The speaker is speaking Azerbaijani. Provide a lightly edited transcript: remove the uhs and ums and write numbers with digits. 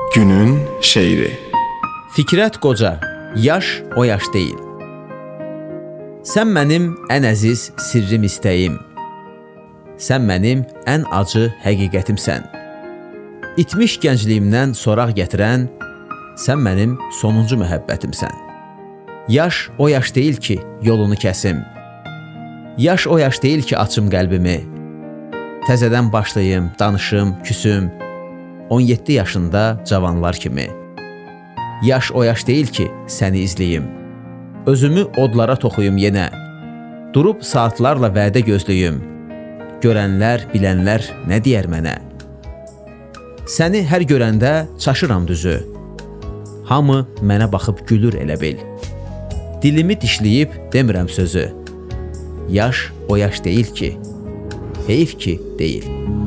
Günün şeiri. Fikrət qoca, yaş o yaş deyil. Sən mənim ən əziz sirrim istəyim. Sən mənim ən acı həqiqətimsən. İtmiş gəncliyimdən soraq gətirən, sən mənim sonuncu məhəbbətimsən. Yaş o yaş deyil ki, yolunu kəsim. Yaş o yaş deyil ki, açım qəlbimi. Təzədən başlayım, danışım, küsüm. 17 yaşında cavanlar kimi. Yaş o yaş deyil ki, səni izləyim. Özümü odlara toxuyum yenə. Durub saatlarla vədə gözləyim. Görənlər, bilənlər nə deyər mənə? Səni hər görəndə çaşıram düzü. Hamı mənə baxıb gülür elə bil. Dilimi dişləyib demirəm sözü. Yaş o yaş deyil ki, heyf ki deyil.